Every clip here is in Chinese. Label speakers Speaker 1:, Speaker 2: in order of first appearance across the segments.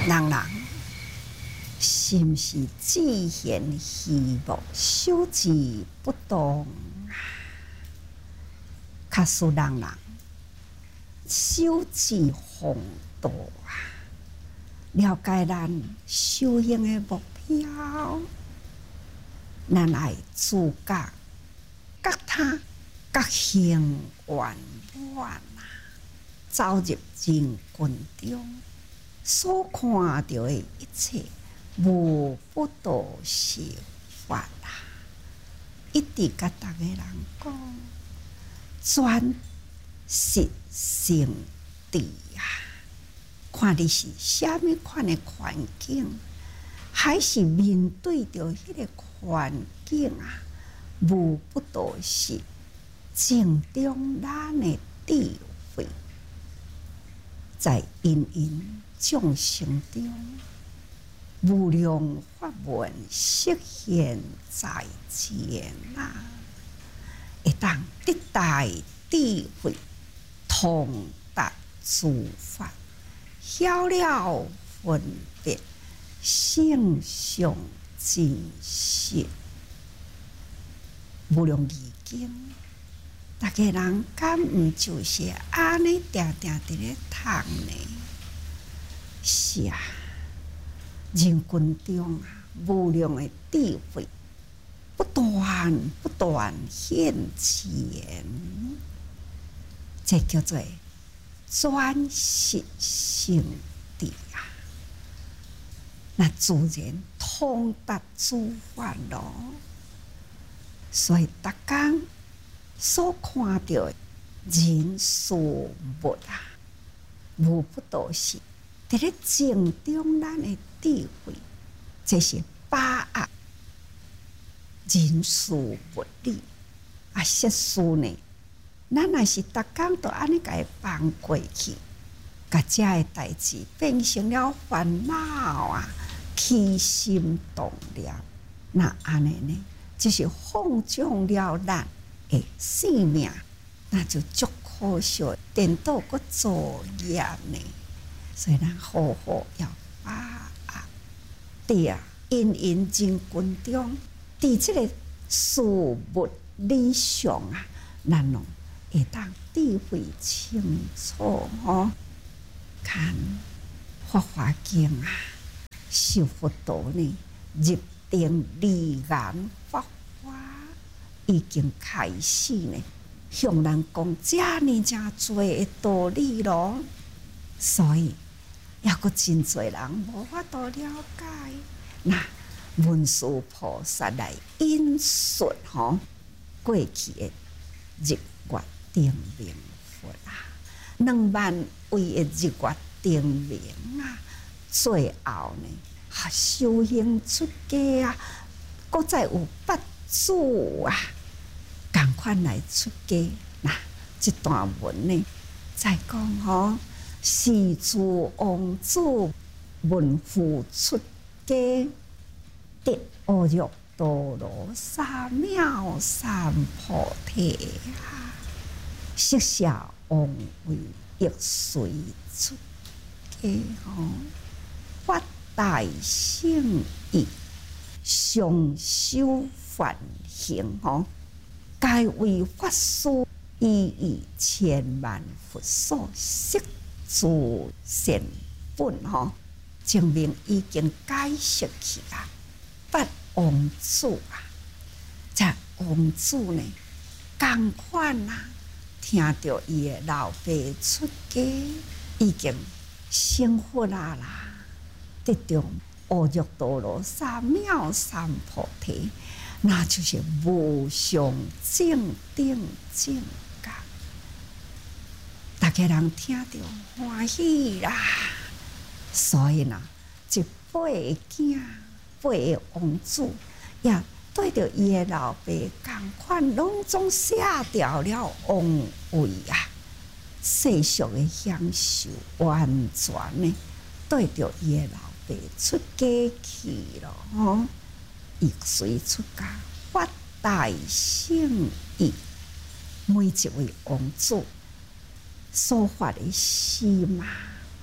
Speaker 1: 人人心是只现虚无，修之不动啊！卡使人人修之宏大啊！了解咱修行的目标，咱爱自觉觉他觉行圆满啊！走入人群中，所看到的一切，无不都是法啊！一直甲大家人讲，专实性智啊！看你是虾米款的环境，还是面对着迄个环境啊，无不都是正中咱的智慧，在因因众生中，无量法门实现在前啊！会当得大智慧，通达诸法，晓了分别，性相真实。无量义经，大家人敢毋就是安尼定定伫咧读呢？是啊，人群中啊，无量的智慧不断现前，这叫做专实性智啊！那自然通达诸法咯。所以逐工所看到的人事物啊，无不都是伫咧正中咱的智慧，这是把握人事物理啊。实事呢，咱若是逐工都安尼甲伊放过去，甲遮的代志变成了烦恼啊，起心动念，那安尼呢，就是放纵了咱的性命，那就足可惜，颠倒个作业呢。所以咱好好要把握，对啊，因因人群中，伫这个事物理上啊，咱拢会当智慧清楚哦。看《法华经》啊，修佛道呢，入定离眼法华已经开始呢，向咱讲遮尼正多的道理咯。所以抑阁真侪人无法度了解。那文殊菩萨来引述过去的日月定明佛啊，20000位的日月定明啊，最后呢，修行出家啊，搁再有8祖啊，同款来出家。那这段文呢，再讲世诸王子闻父出家，得阿耨多罗三藐三菩提啊！释迦王位亦随出家发大乘意，上修梵行该为法师以10000000佛所摄诸善本证明已经解释去啊。8王子啊，这王子呢，同款啊，听到伊的老爸出家，已经成佛啦，得到阿耨多罗三藐三菩提，那就是无上正等正觉。大家人听到欢喜啦，所以呢，这8个囝，8个王子也对着伊的老爸同款，拢总卸掉了王位啊，世俗的享受完全呢，对着伊的老爸出家去了伊随出家发大乘意，每一位王子所发的心啊，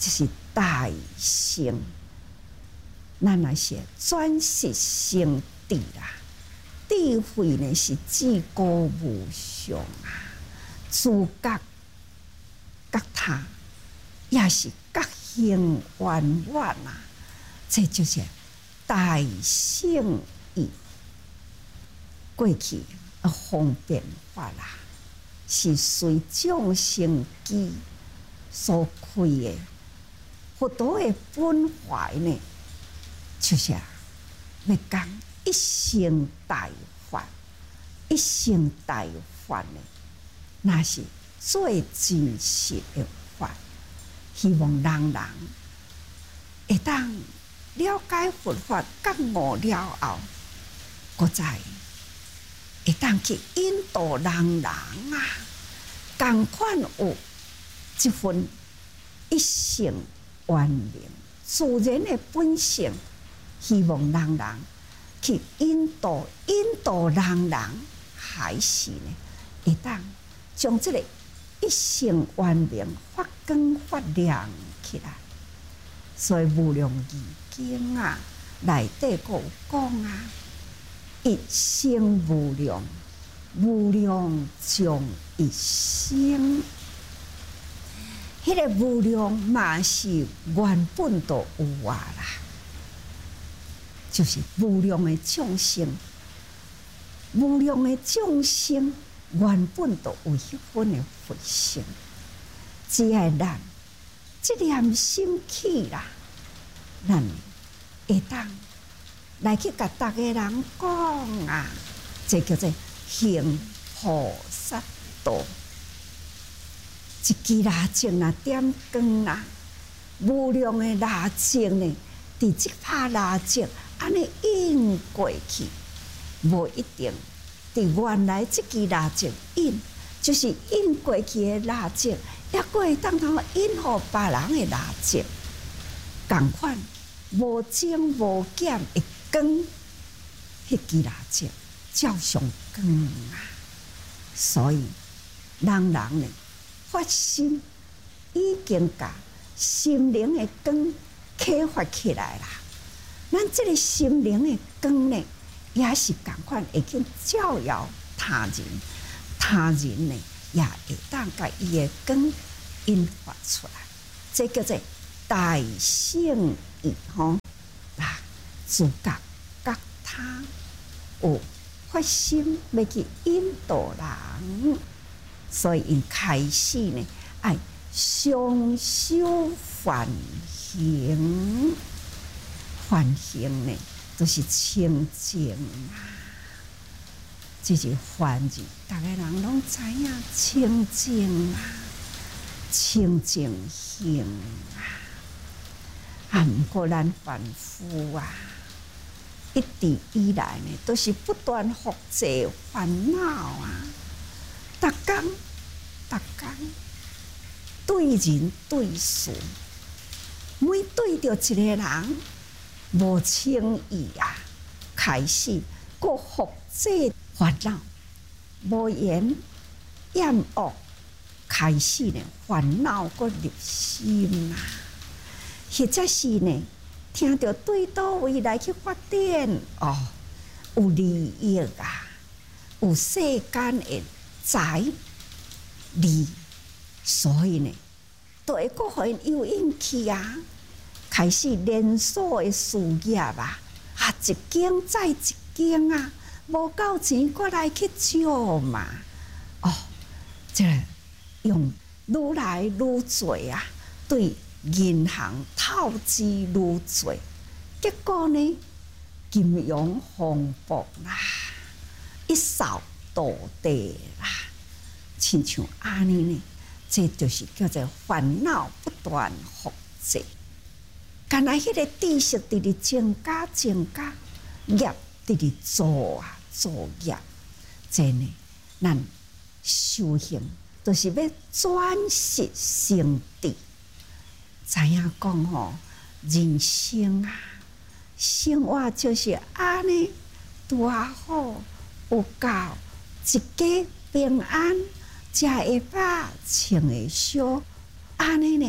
Speaker 1: 这是大圣。咱若是转识成智啦，智慧呢是至高无上啊，自觉觉他，也是觉行圆满啊，这就是大圣义。过去方便法啦，是随众生机所开的，佛陀的本怀呢，就是要讲一生大法，一生大法呢，那是最真实的法。希望人人会当了解佛法觉悟了后，搁再会当去引导人人啊，同款有这份一性圆明自然的本性，希望人人去引导人人，还是呢会当将这个一性圆明发光发亮起来。所以无量义经啊，内底佫有讲啊，一生无量，无量将一生。迄个无量嘛是原本就有啊啦，就是无量的众生，无量的众生原本就有迄份的佛性，只要咱这念心起啦，咱会当来去甲大家人讲啊，这叫做行菩萨道。一支蜡烛若点光啦，无量的蜡烛呢，伫即拍蜡烛安尼引过去，无一定伫原来即支蜡烛引，就是引过去的蜡烛，也佫会当通引互别人的蜡烛，共款无增无减的光，迄支蜡烛照常光啊。所以人人呢，发心已经把心灵的光启发起来啦。咱这个心灵的光呢，也是同款会去照耀他人，他人呢也会当把伊的光引发出来。这叫做大圣义吼啊，自觉觉他有发心要去引导人。所以因开始呢，爱常修梵行，梵行呢都是清净啊。这是梵字，大家人拢知影清净啊，清净行啊。啊，不过咱凡夫啊，一直以来呢，都是不断复制烦恼啊。逐工对人对事，每对着一个人无清意啊，开始佫复制烦恼，无言厌恶，开始呢烦恼佫入心啊，或者是呢听着对倒位来去发展哦，有利益啊，有世间的财利，所以呢，都会佫互因诱引去啊，开始连锁的事业啊，一件再一件啊，无够钱佫来去借嘛，哦，这用愈来愈多啊，对银行透支愈多，结果呢，金融风暴啦，一扫到底啦，亲像安尼呢，这就是叫做烦恼不断复制。干那迄个知识直直增加，业直直做啊做业，这呢，咱修行就是要转识成智。知影讲吼，人生啊，生活就是安尼，拄好有够。一家平安，食会饱，穿会烧，安尼呢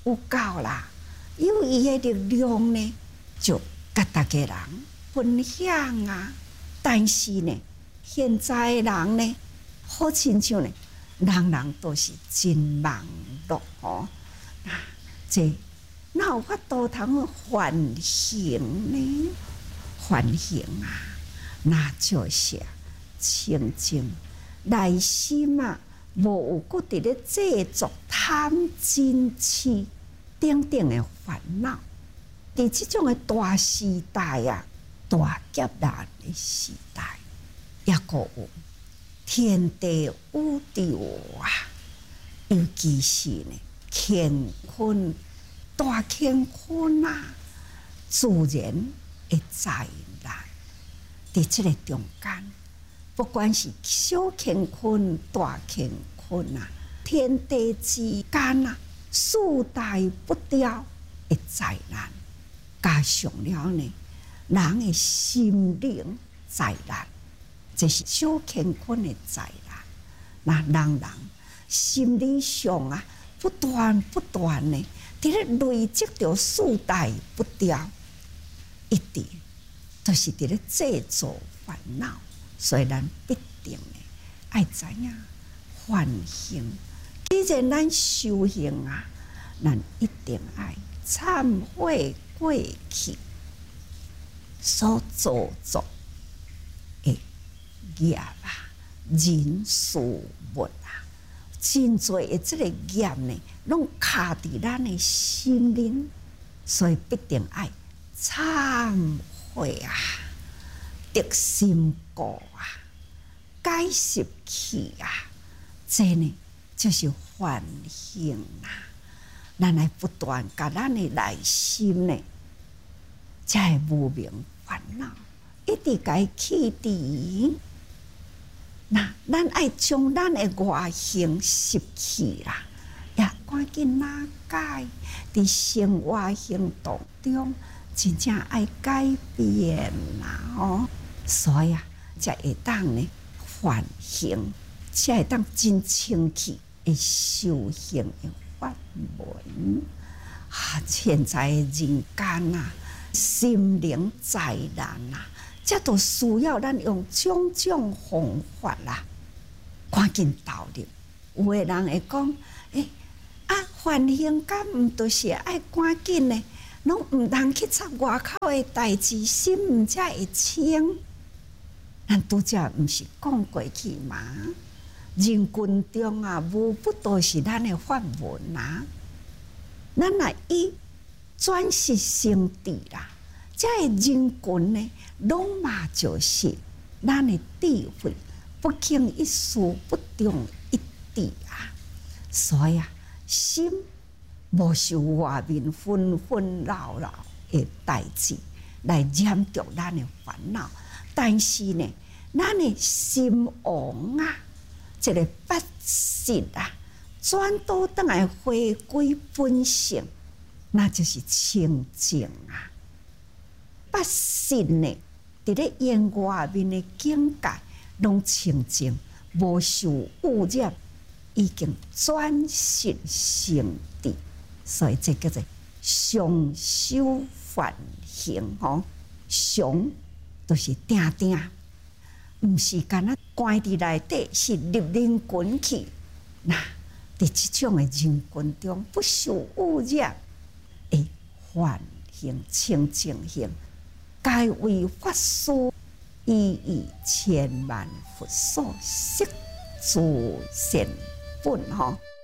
Speaker 1: 有够啦，有伊的力量呢，就甲大家人分享啊。但是呢，现在人呢，好亲像呢，人人都是真忙碌哦。这哪有法度通反省呢？反省啊，那就是清净内心啊，无有搁伫咧制作贪嗔痴等等的烦恼。伫即种的大时代啊，大劫难的时代，也搁有天地宇宙啊，尤其是呢乾坤大乾坤啊，自然的灾难。伫即个中间，不管是小乾坤、大乾坤啊，天地之间啊，四大不调的灾难，加上了呢，人的心灵灾难，这是小乾坤的灾难。那人心理上啊，不断呢，伫咧累积着四大不调，一直就是伫咧制造烦恼。所以咱必定呢，爱知影反省。既然咱修行啊，咱一定爱忏悔过去所做作的业啊、人事物啊，真多的这个业呢，拢卡伫咱的心灵，所以必定爱忏悔啊，得心过啊，改习去啊，这呢就是反省啊。咱来不断甲咱的内心呢，才会无明烦恼，一直甲伊去除。那咱爱将咱的外形失去啦，也赶紧哪改？伫生活行动中，真正爱改变啦吼。所以啊，才会当呢反省，才会当真清气的修行的法门啊！现在人间啊，心灵灾难啊，这都需要咱用种种方法啦，赶紧投入。有的人会讲，反省敢毋都是爱赶紧呢？拢毋通去插外口的代志，心毋才会清。咱拄则毋是讲过去嘛？人群中啊，无不都是咱的法门啊。咱若以转识成智啦，这个人群呢，拢嘛就是咱的智慧，不经一事，不中一智啊。所以啊，心无受外面纷纷扰扰的代志来染着咱的烦恼。但是呢，咱的心王啊，这个八识啊，转倒转来回归本性，那就是清净啊。八识呢，伫咧因外面的境界，拢清净，无受污染，已经转识成智。所以这叫做常修反省吼，常就是定定，毋是干那关伫内底，是入人群去。那伫即种的人群中，不受污染，会反省清净性，该为法师以千万佛所摄诸善本吼。